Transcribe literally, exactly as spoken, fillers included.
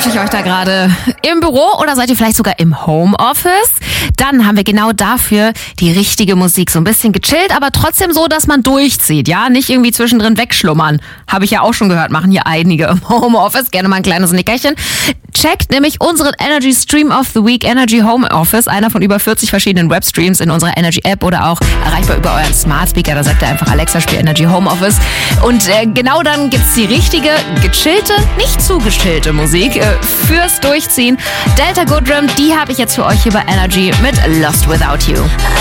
erwische ich euch da gerade im Büro oder seid ihr vielleicht sogar im Homeoffice? Dann haben wir genau dafür die richtige Musik. So ein bisschen gechillt, aber trotzdem so, dass man durchzieht. Ja, nicht irgendwie zwischendrin wegschlummern. Habe ich ja auch schon gehört, machen hier einige im Homeoffice. Gerne mal ein kleines Nickerchen. Checkt nämlich unseren Energy Stream of the Week, Energy Home Office, einer von über vierzig verschiedenen Webstreams in unserer Energy App oder auch erreichbar über euren Smart Speaker. Da sagt ihr einfach Alexa, spiel Energy Home Office. Und äh, genau dann gibt's die richtige, gechillte, nicht zu gechillte Musik äh, fürs Durchziehen. Delta Goodrem, die habe ich jetzt für euch hier bei Energy mit Lost Without You.